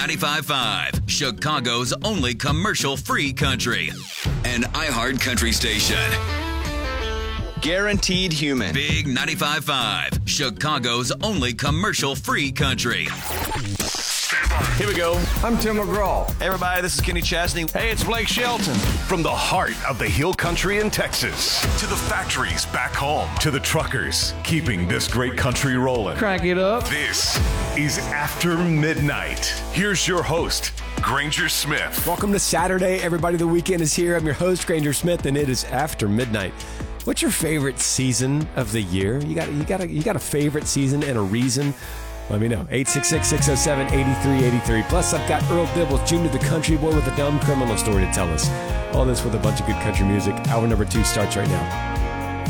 95.5, Chicago's only commercial-free country. An iHeart country station. Guaranteed human. Big 95.5, Chicago's only commercial-free country. Here we go. I'm Tim McGraw. Hey, everybody, this is Kenny Chesney. Hey, it's Blake Shelton. From the heart of the hill country in Texas to the factories back home to the truckers keeping this great country rolling. Crank it up. This is After Midnight. Here's your host, Granger Smith. Welcome to Saturday, everybody. The weekend is here. I'm your host, Granger Smith, and it is After Midnight. What's your favorite season of the year? You got a favorite season and a reason? Let me know. 866-607-8383. Plus, I've got Earl Dibbles, Junior the Country Boy with a dumb criminal story to tell us. All this with a bunch of good country music. Hour number 2 starts right now.